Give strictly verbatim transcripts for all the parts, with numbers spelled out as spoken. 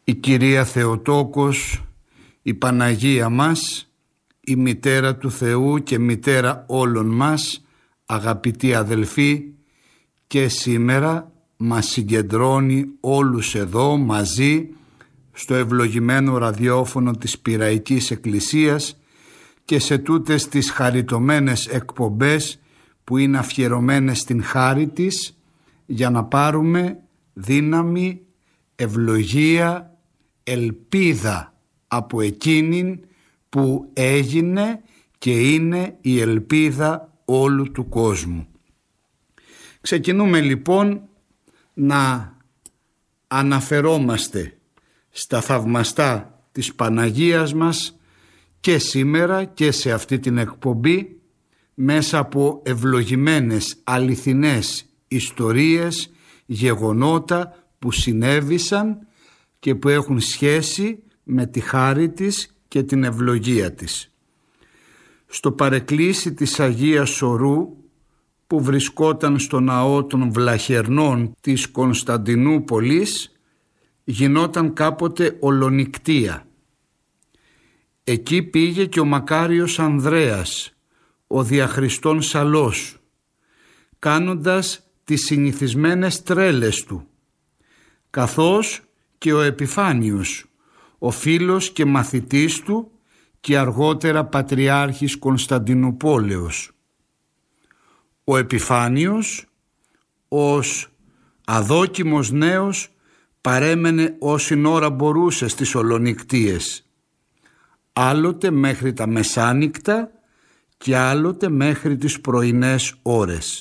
Η Κυρία Θεοτόκος, η Παναγία μας, η Μητέρα του Θεού και Μητέρα όλων μας, αγαπητοί αδελφοί, και σήμερα μας συγκεντρώνει όλους εδώ μαζί στο ευλογημένο ραδιόφωνο της Πειραϊκής Εκκλησίας και σε τούτες τις χαριτωμένες εκπομπές που είναι αφιερωμένες στην χάρη της, για να πάρουμε δύναμη, ευλογία, ελπίδα από εκείνην που έγινε και είναι η ελπίδα όλου του κόσμου. Ξεκινούμε λοιπόν να αναφερόμαστε στα θαυμαστά της Παναγίας μας και σήμερα και σε αυτή την εκπομπή μέσα από ευλογημένες αληθινές ιστορίες, γεγονότα που συνέβησαν και που έχουν σχέση με τη χάρη της και την ευλογία της. Στο παρεκκλήσι της Αγίας Σωρού που βρισκόταν στο ναό των Βλαχερνών της Κωνσταντινούπολης γινόταν κάποτε ολονικτία. Εκεί πήγε και ο μακάριος Ανδρέας, ο διαχριστών Σαλός, κάνοντας τις συνηθισμένες τρέλες του, καθώς και ο Επιφάνιος, ο φίλος και μαθητής του και αργότερα Πατριάρχης Κωνσταντινουπόλεως. Ο Επιφάνιος, ως αδόκιμος νέος, παρέμενε όσην ώρα μπορούσε στις ολονικτίες, άλλοτε μέχρι τα μεσάνυχτα και άλλοτε μέχρι τις πρωινές ώρες.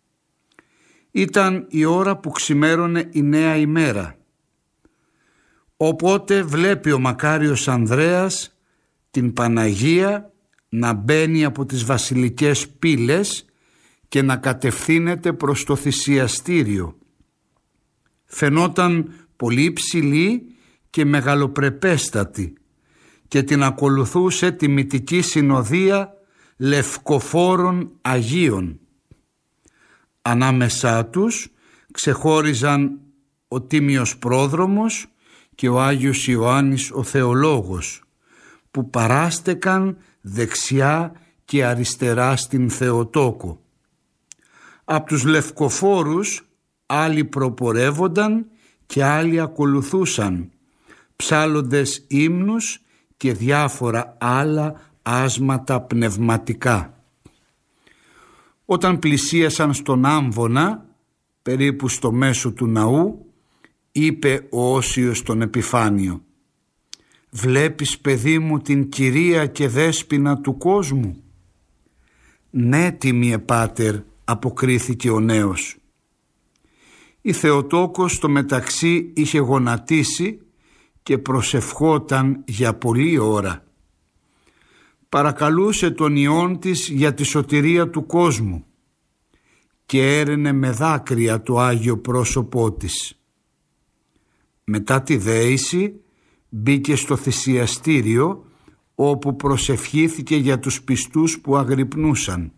Ήταν η ώρα που ξημέρωνε η νέα ημέρα. Οπότε βλέπει ο μακάριος Ανδρέας την Παναγία να μπαίνει από τις βασιλικές πύλες και να κατευθύνεται προς το θυσιαστήριο. Φαινόταν πολύ ψηλή και μεγαλοπρεπέστατη και την ακολουθούσε τιμητική συνοδεία λευκοφόρων Αγίων. Ανάμεσά τους ξεχώριζαν ο Τίμιος Πρόδρομος και ο Άγιος Ιωάννης ο Θεολόγος, που παράστεκαν δεξιά και αριστερά στην Θεοτόκο. Απ' τους λευκοφόρους άλλοι προπορεύονταν και άλλοι ακολουθούσαν, ψάλλοντες ύμνους και διάφορα άλλα άσματα πνευματικά. Όταν πλησίασαν στον Άμβονα, περίπου στο μέσο του ναού, είπε ο Όσιος στον Επιφάνιο: «Βλέπεις, παιδί μου, την Κυρία και Δέσποινα του κόσμου?» «Ναι, τίμιε πάτερ», αποκρίθηκε ο νέος. Η Θεοτόκος στο μεταξύ είχε γονατίσει και προσευχόταν για πολλή ώρα. Παρακαλούσε τον Υιόν της για τη σωτηρία του κόσμου και έρενε με δάκρυα το Άγιο πρόσωπό της. Μετά τη δέηση μπήκε στο θυσιαστήριο, όπου προσευχήθηκε για τους πιστούς που αγρυπνούσαν.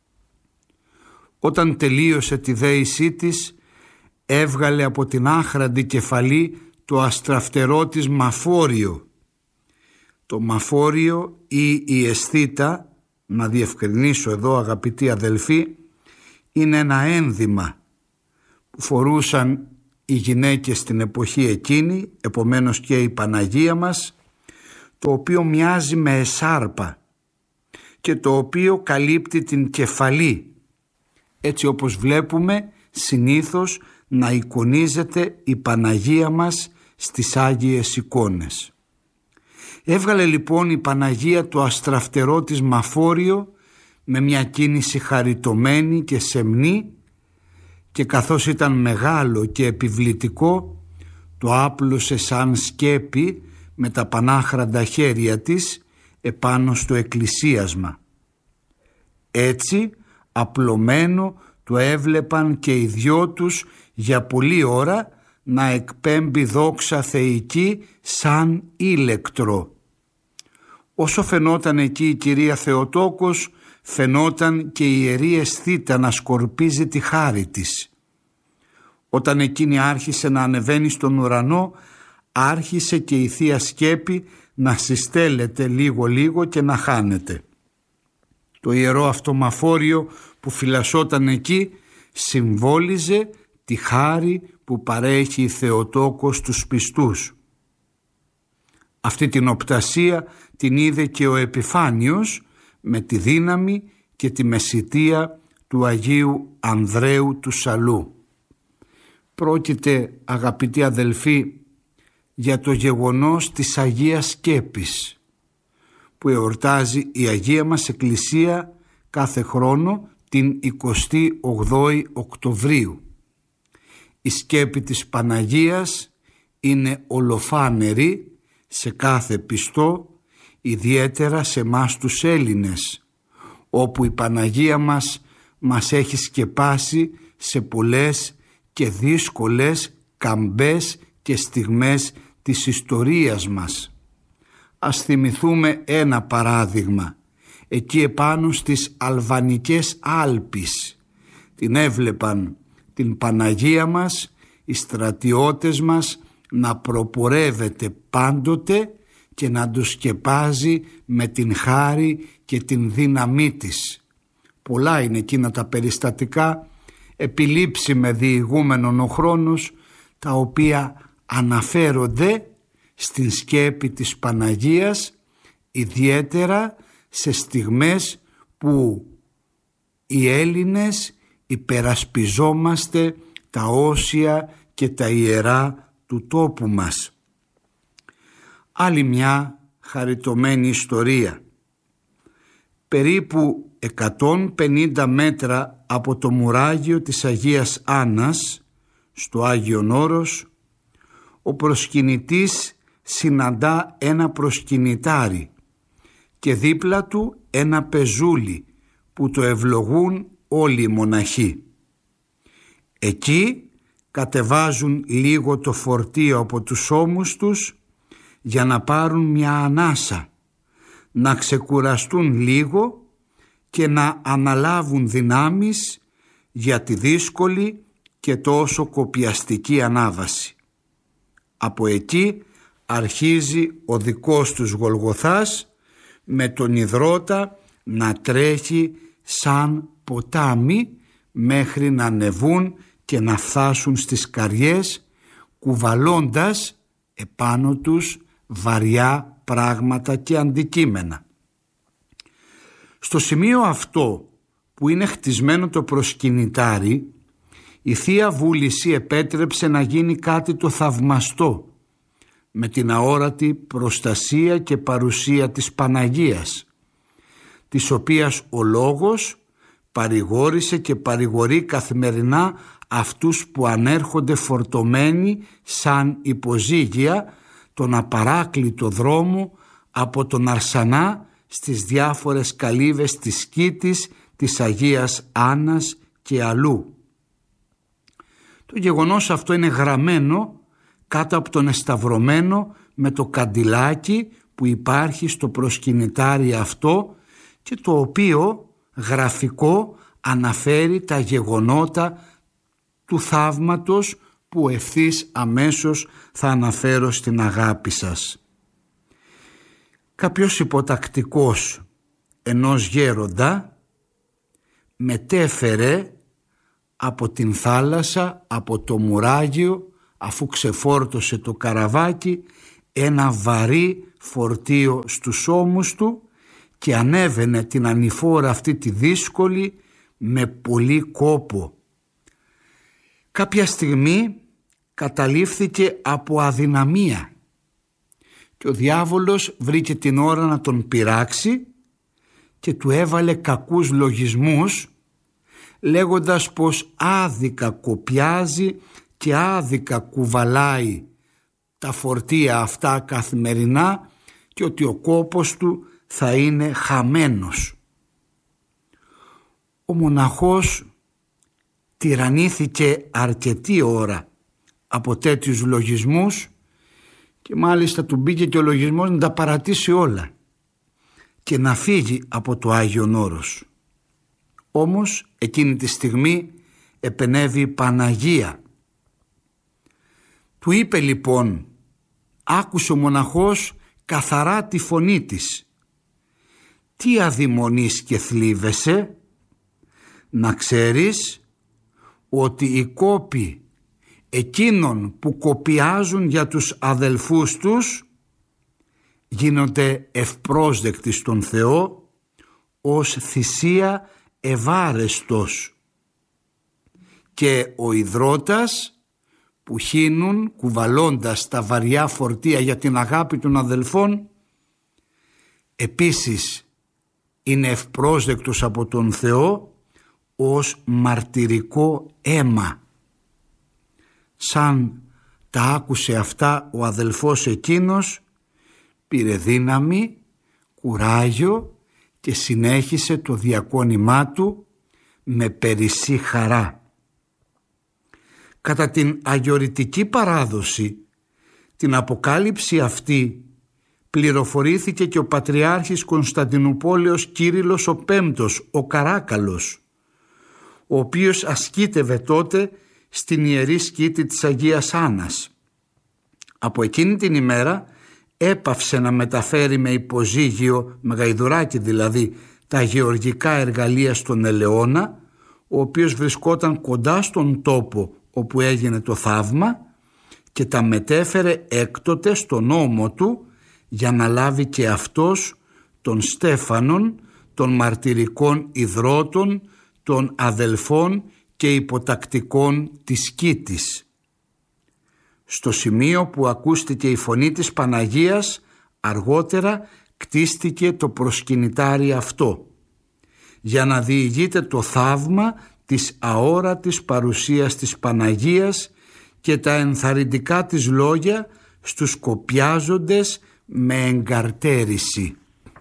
Όταν τελείωσε τη δέησή της, έβγαλε από την άχραντη κεφαλή το αστραφτερό της μαφόριο. Το μαφόριο ή η αισθήτα, να διευκρινίσω εδώ αγαπητοί αδελφοί, είναι ένα ένδυμα που φορούσαν οι γυναίκες στην εποχή εκείνη, επομένως και η Παναγία μας, το οποίο μοιάζει με εσάρπα και το οποίο καλύπτει την κεφαλή, έτσι όπως βλέπουμε συνήθως να εικονίζεται η Παναγία μας στις Άγιες εικόνες. Έβγαλε λοιπόν η Παναγία το αστραφτερό της μαφόριο με μια κίνηση χαριτωμένη και σεμνή, και καθώς ήταν μεγάλο και επιβλητικό, το άπλωσε σαν σκέπη με τα πανάχραντα χέρια της επάνω στο εκκλησίασμα. Έτσι απλωμένο το έβλεπαν και οι δυο τους για πολλή ώρα να εκπέμπει δόξα θεϊκή σαν ήλεκτρο. Όσο φαινόταν εκεί η Κυρία Θεοτόκος, φαινόταν και η Ιερή Αισθήτα να σκορπίζει τη χάρη της. Όταν εκείνη άρχισε να ανεβαίνει στον ουρανό, άρχισε και η Θεία Σκέπη να συστέλλεται λίγο-λίγο και να χάνεται. Το ιερό αυτό μαφόριο που φυλασσόταν εκεί συμβόλιζε τη χάρη που παρέχει η Θεοτόκος στους πιστούς. Αυτή την οπτασία την είδε και ο Επιφάνιος με τη δύναμη και τη μεσιτεία του Αγίου Ανδρέου του Σαλού. Πρόκειται, αγαπητοί αδελφοί, για το γεγονός της Αγίας Σκέπης που εορτάζει η Αγία μας Εκκλησία κάθε χρόνο την εικοστή ογδόη Οκτωβρίου. Η σκέπη της Παναγίας είναι ολοφάνερη σε κάθε πιστό, ιδιαίτερα σε εμάς τους Έλληνες, όπου η Παναγία μας μας έχει σκεπάσει σε πολλές και δύσκολες καμπές και στιγμές της ιστορίας μας. Ας θυμηθούμε ένα παράδειγμα. Εκεί επάνω στις Αλβανικές Άλπεις την έβλεπαν την Παναγία μας οι στρατιώτες μας να προπορεύεται πάντοτε και να το σκεπάζει με την χάρη και την δύναμή της. Πολλά είναι εκείνα τα περιστατικά, επιλείψει με διηγούμενον ο χρόνος, τα οποία αναφέρονται στην σκέπη της Παναγίας, ιδιαίτερα σε στιγμές που οι Έλληνες υπερασπιζόμαστε τα όσια και τα ιερά του τόπου μας. Άλλη μια χαριτωμένη ιστορία. Περίπου εκατόν πενήντα μέτρα από το μουράγιο της Αγίας Άννας, στο Άγιον Όρος, ο προσκυνητής συναντά ένα προσκυνητάρι και δίπλα του ένα πεζούλι που το ευλογούν όλοι οι μοναχοί. Εκεί κατεβάζουν λίγο το φορτίο από τους ώμους τους για να πάρουν μια ανάσα, να ξεκουραστούν λίγο και να αναλάβουν δυνάμεις για τη δύσκολη και τόσο κοπιαστική ανάβαση. Από εκεί αρχίζει ο δικός τους Γολγοθάς με τον υδρότα να τρέχει σαν ποτάμι μέχρι να ανεβούν και να φτάσουν στις καριές, κουβαλώντας επάνω τους βαριά πράγματα και αντικείμενα. Στο σημείο αυτό που είναι χτισμένο το προσκυνητάρι, η Θεία Βούληση επέτρεψε να γίνει κάτι το θαυμαστό με την αόρατη προστασία και παρουσία της Παναγίας, της οποίας ο Λόγος παρηγόρησε και παρηγορεί καθημερινά αυτούς που ανέρχονται φορτωμένοι σαν υποζύγια τον απαράκλητο δρόμο από τον Αρσανά στις διάφορες καλύβες της Σκήτης, της Αγίας Άννας και αλλού. Το γεγονός αυτό είναι γραμμένο κάτω από τον εσταυρωμένο με το καντιλάκι που υπάρχει στο προσκυνητάρι αυτό και το οποίο γραφικό αναφέρει τα γεγονότα του θαύματος που ευθύς αμέσως θα αναφέρω στην αγάπη σας. Κάποιος υποτακτικός ενός γέροντα μετέφερε από την θάλασσα, από το μουράγιο, αφού ξεφόρτωσε το καραβάκι, ένα βαρύ φορτίο στους ώμους του και ανέβαινε την ανηφόρα αυτή τη δύσκολη με πολύ κόπο. Κάποια στιγμή καταλήφθηκε από αδυναμία και ο διάβολος βρήκε την ώρα να τον πειράξει και του έβαλε κακούς λογισμούς, λέγοντας πως άδικα κοπιάζει και άδικα κουβαλάει τα φορτία αυτά καθημερινά και ότι ο κόπος του θα είναι χαμένος. Ο μοναχός τυραννήθηκε αρκετή ώρα από τέτοιους λογισμούς και μάλιστα του μπήκε και ο λογισμός να τα παρατήσει όλα και να φύγει από το Άγιον Όρος. Όμως εκείνη τη στιγμή επενέβη η Παναγία. Του είπε λοιπόν άκουσε ο μοναχός καθαρά τη φωνή της. «Τι αδειμονείς και θλίβεσαι? Να ξέρεις ότι οι κόποι εκείνων που κοπιάζουν για τους αδελφούς τους γίνονται ευπρόσδεκτοι στον Θεό ως θυσία ευάρεστος, και ο ιδρώτας που χύνουν κουβαλώντας τα βαριά φορτία για την αγάπη των αδελφών επίσης είναι ευπρόσδεκτος από τον Θεό ως μαρτυρικό αίμα». Σαν τα άκουσε αυτά ο αδελφός εκείνος, πήρε δύναμη, κουράγιο και συνέχισε το διακόνημά του με περισσή χαρά. Κατά την αγιορητική παράδοση, την αποκάλυψη αυτή πληροφορήθηκε και ο Πατριάρχης Κωνσταντινουπόλεως Κύριλλος ο Πέμπτος, ο Καράκαλος, ο οποίος ασκήτευε τότε στην Ιερή Σκήτη της Αγίας Άννας. Από εκείνη την ημέρα έπαυσε να μεταφέρει με υποζύγιο, με γαϊδουράκι δηλαδή, τα γεωργικά εργαλεία στον Ελαιώνα, ο οποίος βρισκόταν κοντά στον τόπο όπου έγινε το θαύμα, και τα μετέφερε έκτοτε στον ώμο του για να λάβει και αυτός των στέφανων, των μαρτυρικών ιδρώτων, των αδελφών και υποτακτικών της σκήτης. Στο σημείο που ακούστηκε η φωνή της Παναγίας, αργότερα κτίστηκε το προσκυνητάρι αυτό, για να διηγείται το θαύμα της αόρατης παρουσίας της Παναγίας και τα ενθαρρυντικά της λόγια στους κοπιάζοντες με εγκαρτέρηση.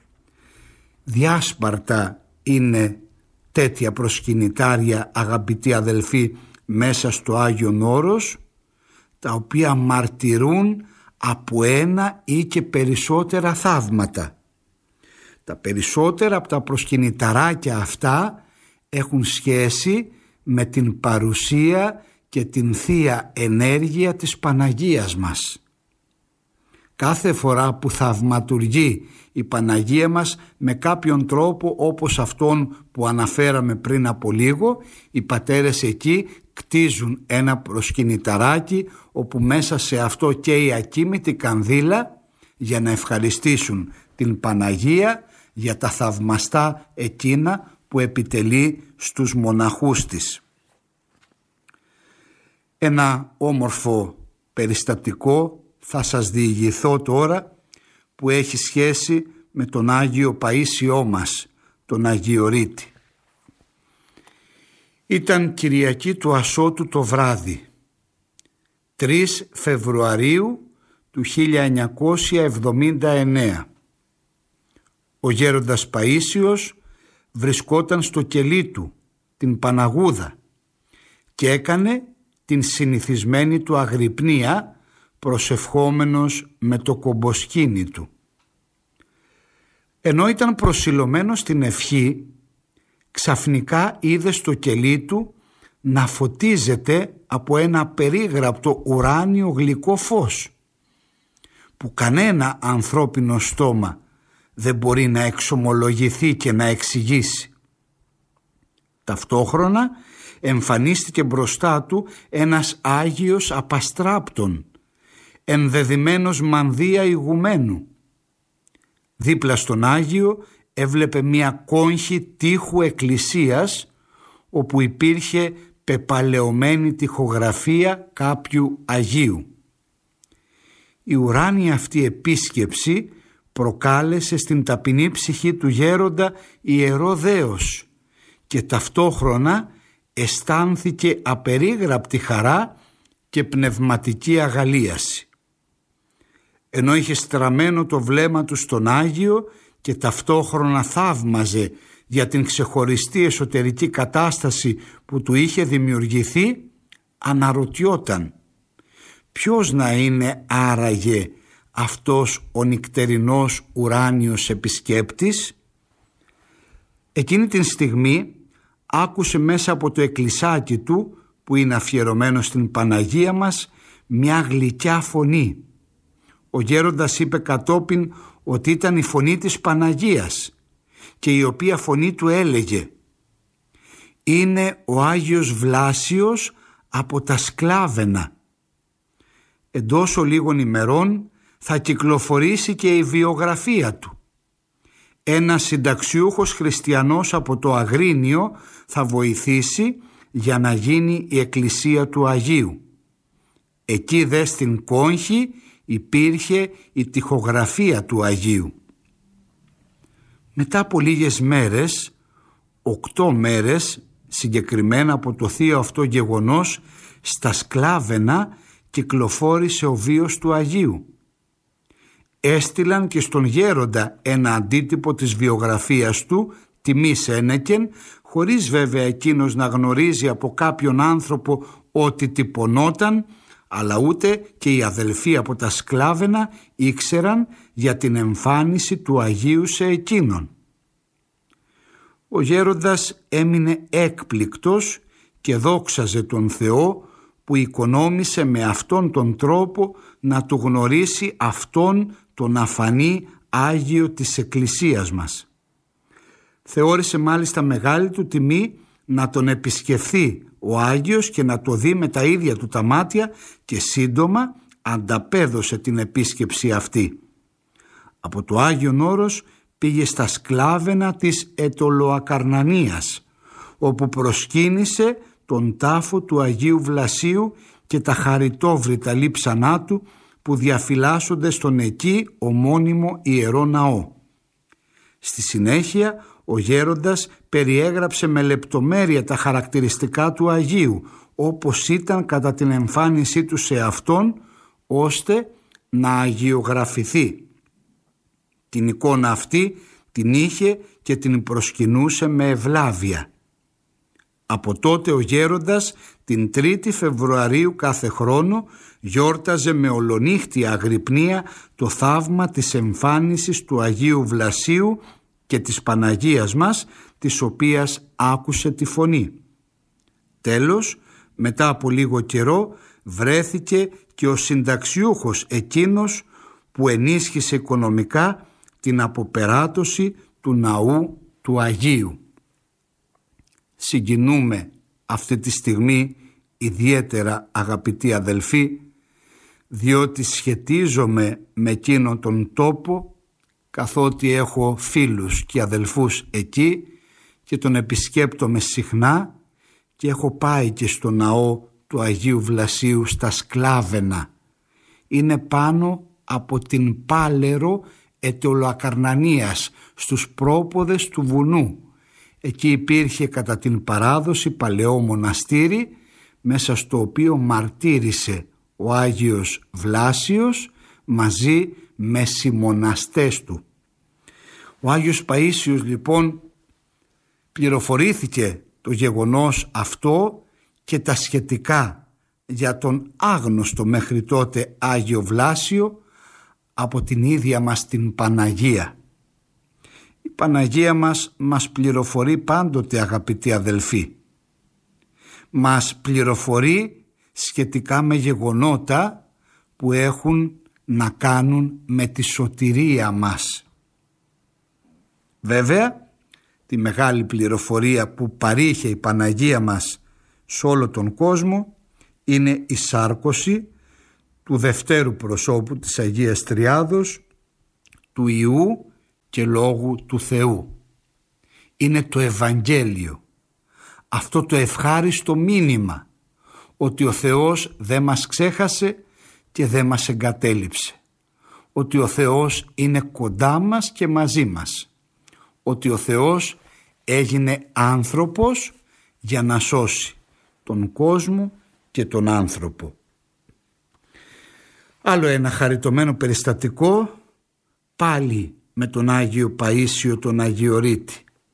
Διάσπαρτα είναι τέτοια προσκυνητάρια, αγαπητοί αδελφοί, μέσα στο Άγιον Όρος, τα οποία μαρτυρούν από ένα ή και περισσότερα θαύματα. Τα περισσότερα από τα προσκυνηταράκια αυτά έχουν σχέση με την παρουσία και την θεία ενέργεια της Παναγίας μας. Κάθε φορά που θαυματουργεί η Παναγία μας με κάποιον τρόπο όπως αυτόν που αναφέραμε πριν από λίγο, οι πατέρες εκεί κτίζουν ένα προσκυνηταράκι όπου μέσα σε αυτό και η ακίμητη κανδύλα, για να ευχαριστήσουν την Παναγία για τα θαυμαστά εκείνα που επιτελεί στους μοναχούς της. Ένα όμορφο περιστατικό θα σας διηγηθώ τώρα, που έχει σχέση με τον Άγιο Παΐσιό μας, τον Αγιορείτη. Ήταν Κυριακή του Ασώτου το βράδυ, τρεις Φεβρουαρίου του χίλια εννιακόσια εβδομήντα εννέα. Ο γέροντας Παΐσιος βρισκόταν στο κελί του, την Παναγούδα, και έκανε την συνηθισμένη του αγρυπνία, προσευχόμενος με το κομποσκήνι του. Ενώ ήταν προσιλωμένος στην ευχή, ξαφνικά είδε στο κελί του να φωτίζεται από ένα περίγραπτο ουράνιο γλυκό φως, που κανένα ανθρώπινο στόμα δεν μπορεί να εξομολογηθεί και να εξηγήσει. Ταυτόχρονα εμφανίστηκε μπροστά του ένας Άγιος Απαστράπτων, ενδεδειμένος μανδύα ηγουμένου. Δίπλα στον Άγιο έβλεπε μια κόγχη τείχου εκκλησίας, όπου υπήρχε πεπαλαιωμένη τοιχογραφία κάποιου Αγίου. Η ουράνια αυτή επίσκεψη προκάλεσε στην ταπεινή ψυχή του γέροντα ιερό δέος και ταυτόχρονα αισθάνθηκε απερίγραπτη χαρά και πνευματική αγαλίαση. Ενώ είχε στραμμένο το βλέμμα του στον Άγιο και ταυτόχρονα θαύμαζε για την ξεχωριστή εσωτερική κατάσταση που του είχε δημιουργηθεί, αναρωτιόταν ποιος να είναι άραγε αυτός ο νυκτερινός ουράνιος επισκέπτης. Εκείνη την στιγμή άκουσε μέσα από το εκκλησάκι του, που είναι αφιερωμένο στην Παναγία μας, μια γλυκιά φωνή, Ο γέροντας είπε κατόπιν ότι ήταν η φωνή της Παναγίας και η οποία φωνή του έλεγε «Είναι ο Άγιος Βλάσιος από τα Σκλάβαινα». Εντός λίγων ημερών θα κυκλοφορήσει και η βιογραφία του. Ένας συνταξιούχος χριστιανός από το Αγρίνιο θα βοηθήσει για να γίνει η εκκλησία του Αγίου. Εκεί δε στην Κόγχη υπήρχε η τοιχογραφία του Αγίου. Μετά από λίγες μέρες, οκτώ μέρες συγκεκριμένα από το θείο αυτό γεγονός, στα Σκλάβαινα κυκλοφόρησε ο βίος του Αγίου. Έστειλαν και στον γέροντα ένα αντίτυπο της βιογραφίας του, τιμής ένεκεν, χωρίς βέβαια εκείνος να γνωρίζει από κάποιον άνθρωπο ότι τυπωνόταν, αλλά ούτε και οι αδελφοί από τα Σκλάβαινα ήξεραν για την εμφάνιση του Αγίου σε εκείνον. Ο γέροντας έμεινε έκπληκτος και δόξαζε τον Θεό που οικονόμησε με αυτόν τον τρόπο να του γνωρίσει αυτόν τον αφανή Άγιο της Εκκλησίας μας. Θεώρησε μάλιστα μεγάλη του τιμή να τον επισκεφθεί ο Άγιος και να το δει με τα ίδια του τα μάτια και σύντομα ανταπέδωσε την επίσκεψη αυτή. Από το Άγιον Όρος πήγε στα Σκλάβαινα της Αιτωλοακαρνανίας, όπου προσκύνησε τον τάφο του Αγίου Βλασίου και τα χαριτόβρητα λείψανά του που διαφυλάσσονται στον εκεί ομώνυμο Ιερό Ναό. Στη συνέχεια ο γέροντας περιέγραψε με λεπτομέρεια τα χαρακτηριστικά του Αγίου, όπως ήταν κατά την εμφάνισή του σε αυτόν, ώστε να αγιογραφηθεί. Την εικόνα αυτή την είχε και την προσκυνούσε με ευλάβεια. Από τότε ο γέροντας την τρίτη Φεβρουαρίου κάθε χρόνο γιόρταζε με ολονύχτια αγρυπνία το θαύμα της εμφάνισης του Αγίου Βλασίου και της Παναγίας μας, της οποίας άκουσε τη φωνή. Τέλος, μετά από λίγο καιρό βρέθηκε και ο συνταξιούχος εκείνος που ενίσχυσε οικονομικά την αποπεράτωση του ναού του Αγίου. Συγκινούμε αυτή τη στιγμή ιδιαίτερα, αγαπητοί αδελφοί, διότι σχετίζομαι με εκείνον τον τόπο, καθότι έχω φίλους και αδελφούς εκεί και τον επισκέπτομαι συχνά και έχω πάει και στο ναό του Αγίου Βλασίου στα Σκλάβαινα. Είναι πάνω από την Πάλαιρο Αιτωλοακαρνανίας, στους πρόποδες του βουνού. Εκεί υπήρχε κατά την παράδοση παλαιό μοναστήρι, μέσα στο οποίο μαρτύρησε ο Άγιος Βλάσιος μαζί με συμμοναστές του. Ο Άγιος Παΐσιος λοιπόν πληροφορήθηκε το γεγονός αυτό και τα σχετικά για τον άγνωστο μέχρι τότε Άγιο Βλάσιο από την ίδια μας την Παναγία. Η Παναγία μας μας πληροφορεί πάντοτε, αγαπητοί αδελφοί. Μας πληροφορεί σχετικά με γεγονότα που έχουν να κάνουν με τη σωτηρία μας. Βέβαια, τη μεγάλη πληροφορία που παρήχε η Παναγία μας σε όλο τον κόσμο είναι η σάρκωση του δευτέρου προσώπου της Αγίας Τριάδος, του Υιού και Λόγου του Θεού. Είναι το Ευαγγέλιο, αυτό το ευχάριστο μήνυμα ότι ο Θεός δεν μας ξέχασε και δεν μας εγκατέλειψε, ότι ο Θεός είναι κοντά μας και μαζί μας, ότι ο Θεός έγινε άνθρωπος για να σώσει τον κόσμο και τον άνθρωπο. Άλλο ένα χαριτωμένο περιστατικό, πάλι με τον Άγιο Παΐσιο τον Αγιορείτη.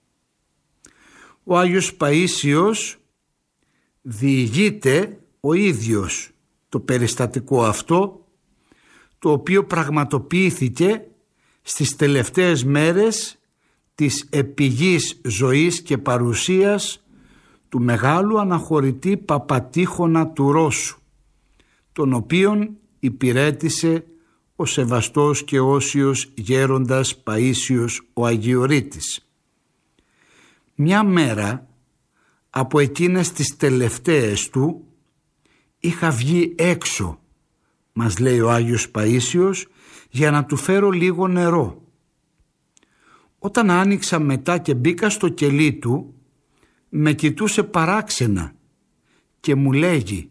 Ο Άγιος Παΐσιος διηγείται ο ίδιος το περιστατικό αυτό, το οποίο πραγματοποιήθηκε στις τελευταίες μέρες της επιγής ζωής και παρουσίας του μεγάλου αναχωρητή Παπατήχωνα του Ρώσου, τον οποίον υπηρέτησε ο σεβαστός και όσιος γέροντας Παΐσιος ο Αγιορείτης. Μια μέρα από εκείνες τις τελευταίες του είχα βγει έξω, μας λέει ο Άγιος Παΐσιος, για να του φέρω λίγο νερό. Όταν άνοιξα μετά και μπήκα στο κελί του, με κοιτούσε παράξενα και μου λέγει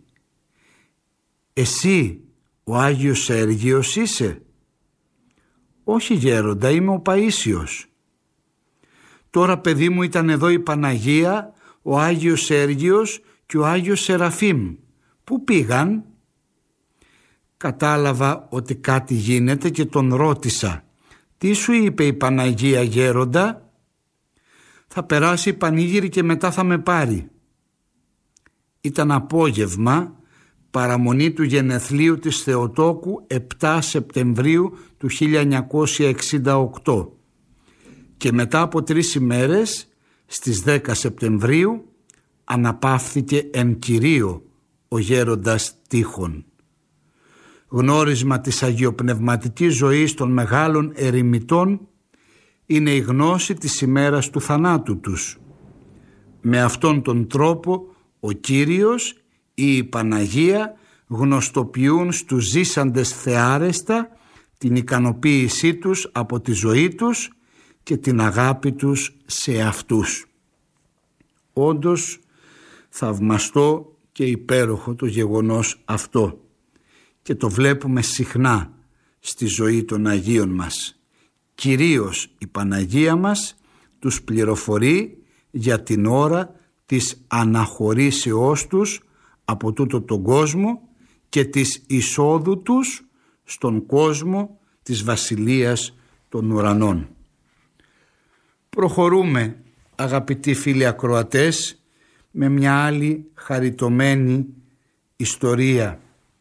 «Εσύ ο Άγιος Σέργιος είσαι?» «Όχι γέροντα, είμαι ο Παΐσιος». «Τώρα παιδί μου ήταν εδώ η Παναγία, ο Άγιος Σέργιος και ο Άγιος Σεραφείμ. Πού πήγαν?» Κατάλαβα ότι κάτι γίνεται και τον ρώτησα «Τι σου είπε η Παναγία γέροντα?» «Θα περάσει η πανήγυρη και μετά θα με πάρει». Ήταν απόγευμα, παραμονή του γενεθλίου της Θεοτόκου επτά Σεπτεμβρίου του χίλια εννιακόσια εξήντα οκτώ και μετά από τρεις ημέρες στις δέκα Σεπτεμβρίου αναπαύθηκε εν Κυρίω ο γέροντας Τείχων. Γνώρισμα της αγιοπνευματικής ζωής των μεγάλων ερημιτών είναι η γνώση της ημέρας του θανάτου τους. Με αυτόν τον τρόπο ο Κύριος ή η Παναγία γνωστοποιούν στους ζήσαντες θεάρεστα την ικανοποίησή τους από τη ζωή τους και την αγάπη τους σε αυτούς. Όντως θαυμαστό και υπέροχο το γεγονός αυτό και το βλέπουμε συχνά στη ζωή των Αγίων μας. Κυρίως η Παναγία μας τους πληροφορεί για την ώρα της αναχωρήσεώς τους από τούτο τον κόσμο και της εισόδου τους στον κόσμο της Βασιλείας των Ουρανών. Προχωρούμε, αγαπητοί φίλοι ακροατές, με μια άλλη χαριτωμένη ιστορία.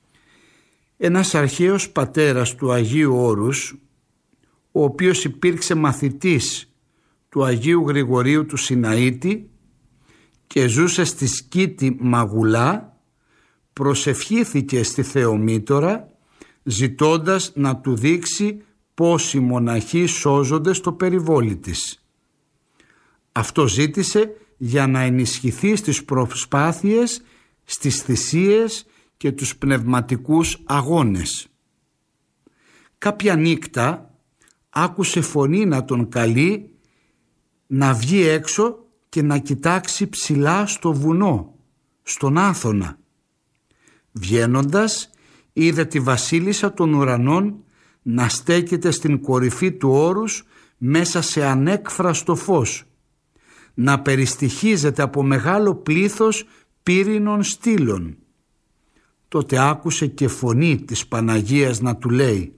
Ένας αρχαίος πατέρας του Αγίου Όρους, ο οποίος υπήρξε μαθητής του Αγίου Γρηγορίου του Σιναήτη και ζούσε στη Σκήτη Μαγουλά, προσευχήθηκε στη Θεομήτωρα ζητώντας να του δείξει πώς οι μοναχοί σώζονται στο περιβόλι της. Αυτό ζήτησε για να ενισχυθεί στις προσπάθειες, στις θυσίες και τους πνευματικούς αγώνες. Κάποια νύχτα άκουσε φωνή να τον καλεί να βγει έξω και να κοιτάξει ψηλά στο βουνό, στον Άθωνα. Βγαίνοντας είδε τη βασίλισσα των ουρανών να στέκεται στην κορυφή του όρους μέσα σε ανέκφραστο φως, να περιστοιχίζεται από μεγάλο πλήθος πύρινων στήλων. Τότε άκουσε και φωνή της Παναγίας να του λέει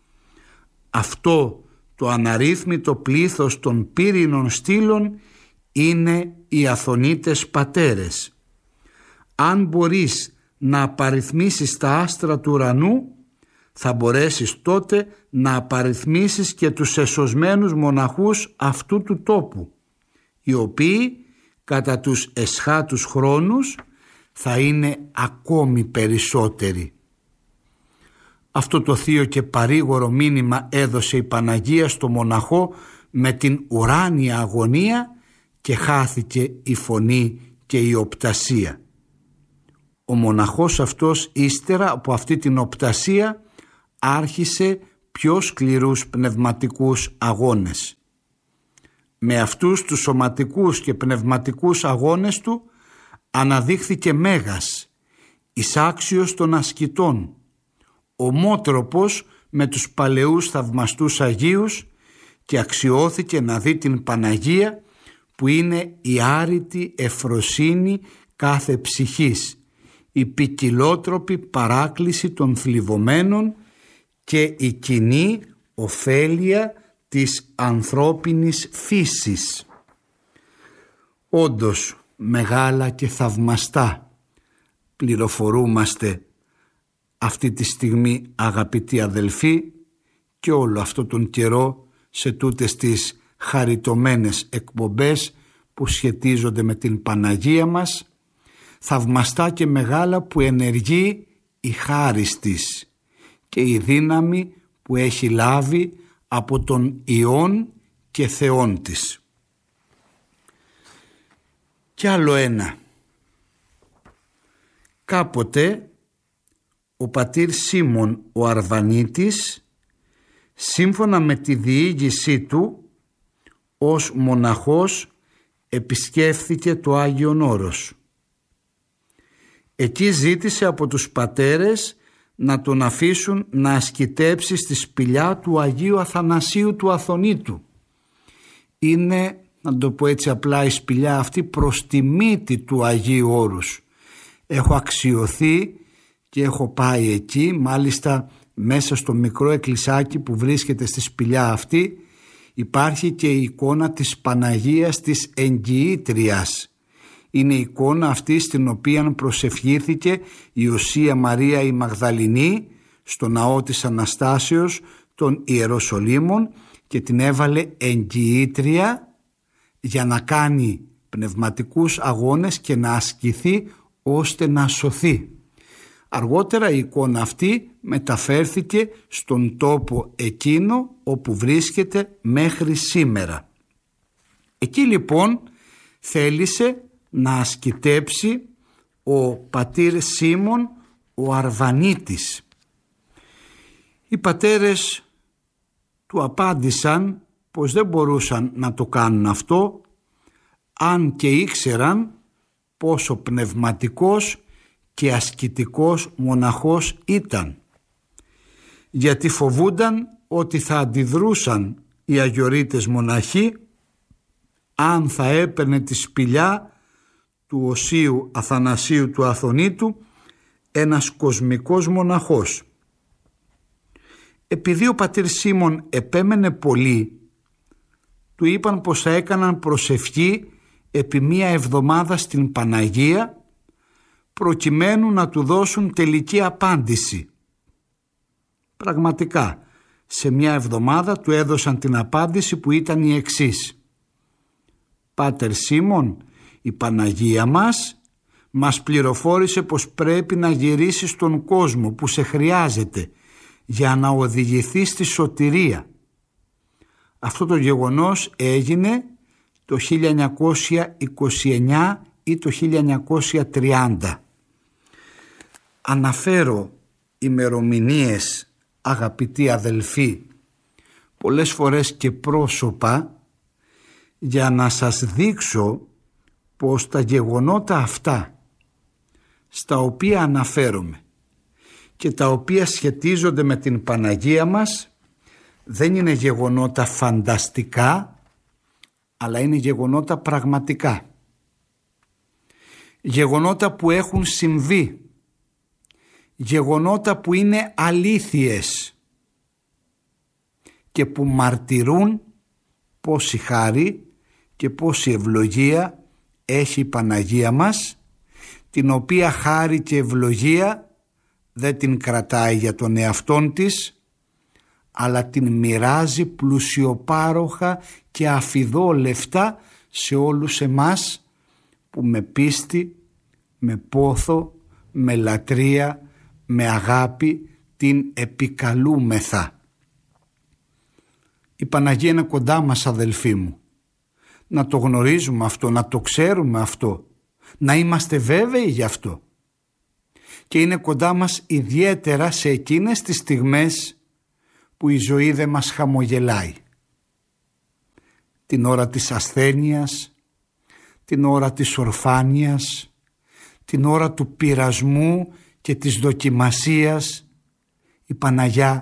«Αυτό το αναρρύθμιτο πλήθος των πύρινων στήλων είναι οι Αθωνίτες πατέρες. Αν μπορείς να απαριθμίσεις τα άστρα του ουρανού, θα μπορέσεις τότε να απαριθμίσεις και τους εσωσμένους μοναχούς αυτού του τόπου, οι οποίοι κατά τους εσχάτους χρόνους θα είναι ακόμη περισσότεροι». Αυτό το θείο και παρήγορο μήνυμα έδωσε η Παναγία στο μοναχό με την ουράνια αγωνία και χάθηκε η φωνή και η οπτασία. Ο μοναχός αυτός ύστερα από αυτή την οπτασία άρχισε πιο σκληρούς πνευματικούς αγώνες. Με αυτούς τους σωματικούς και πνευματικούς αγώνες του αναδείχθηκε μέγας, εισάξιος των ασκητών, ομότροπος με τους παλαιούς θαυμαστούς Αγίους και αξιώθηκε να δει την Παναγία που είναι η άρρητη ευφροσύνη κάθε ψυχής, η ποικιλότροπη παράκληση των θλιβωμένων και η κοινή ωφέλεια της ανθρώπινης φύσης. Όντως μεγάλα και θαυμαστά πληροφορούμαστε αυτή τη στιγμή, αγαπητοί αδελφοί, και όλο αυτό τον καιρό σε τούτες τις χαριτωμένες εκπομπές που σχετίζονται με την Παναγία μας, θαυμαστά και μεγάλα που ενεργεί η χάρις της και η δύναμη που έχει λάβει από τον Υιόν και Θεόν της. Κι άλλο ένα. Κάποτε ο πατήρ Σίμων ο Αρβανίτης, σύμφωνα με τη διήγησή του, ως μοναχός επισκέφθηκε το Άγιον Όρος. Εκεί ζήτησε από τους πατέρες να τον αφήσουν να ασκητέψει στη σπηλιά του Αγίου Αθανασίου του Αθωνίτου. Είναι, να το πω έτσι απλά, η σπηλιά αυτή προς τη μύτη του Αγίου Όρους. Έχω αξιωθεί και έχω πάει εκεί, μάλιστα μέσα στο μικρό εκκλησάκι που βρίσκεται στη σπηλιά αυτή υπάρχει και η εικόνα της Παναγίας της Εγγυήτριας. Είναι η εικόνα αυτή στην οποία προσευχήθηκε η Οσία Μαρία η Μαγδαληνή στο ναό της Αναστάσεως των Ιεροσολύμων και την έβαλε εγγυήτρια για να κάνει πνευματικούς αγώνες και να ασκηθεί ώστε να σωθεί. Αργότερα η εικόνα αυτή μεταφέρθηκε στον τόπο εκείνο όπου βρίσκεται μέχρι σήμερα. Εκεί λοιπόν θέλησε να ασκητέψει ο πατήρ Σίμων ο Αρβανίτης. Οι πατέρες του απάντησαν πως δεν μπορούσαν να το κάνουν αυτό, αν και ήξεραν πόσο πνευματικός και ασκητικός μοναχός ήταν, γιατί φοβούνταν ότι θα αντιδρούσαν οι αγιορείτες μοναχοί αν θα έπαιρνε τη σπηλιά του Οσίου Αθανασίου του Αθωνίτου ένας κοσμικός μοναχός. Επειδή ο πατήρ Σίμων επέμενε πολύ, του είπαν πως θα έκαναν προσευχή επί μία εβδομάδα στην Παναγία προκειμένου να του δώσουν τελική απάντηση. Πραγματικά, σε μια εβδομάδα του έδωσαν την απάντηση που ήταν η εξής: «Πάτερ Σίμων, η Παναγία μας μας πληροφόρησε πως πρέπει να γυρίσεις στον κόσμο που σε χρειάζεται για να οδηγηθεί στη σωτηρία». Αυτό το γεγονός έγινε το χίλια εννιακόσια είκοσι εννιά ή το χίλια εννιακόσια τριάντα. Αναφέρω ημερομηνίες, αγαπητοί αδελφοί, πολλές φορές και πρόσωπα, για να σας δείξω πως τα γεγονότα αυτά στα οποία αναφέρομαι και τα οποία σχετίζονται με την Παναγία μας δεν είναι γεγονότα φανταστικά, αλλά είναι γεγονότα πραγματικά. Γεγονότα που έχουν συμβεί, γεγονότα που είναι αλήθειες και που μαρτυρούν πόση χάρη και πόση ευλογία έχει η Παναγία μας, την οποία χάρη και ευλογία δεν την κρατάει για τον εαυτόν της, αλλά την μοιράζει πλουσιοπάροχα και αφιδόλευτα σε όλους εμάς που με πίστη, με πόθο, με λατρεία, με αγάπη την επικαλούμεθα. Η Παναγία είναι κοντά μας, αδελφοί μου. Να το γνωρίζουμε αυτό, να το ξέρουμε αυτό, να είμαστε βέβαιοι γι' αυτό. Και είναι κοντά μας ιδιαίτερα σε εκείνες τις στιγμές που η ζωή δεν μας χαμογελάει. Την ώρα της ασθένειας, την ώρα της ορφάνειας, την ώρα του πειρασμού και της δοκιμασίας, η Παναγιά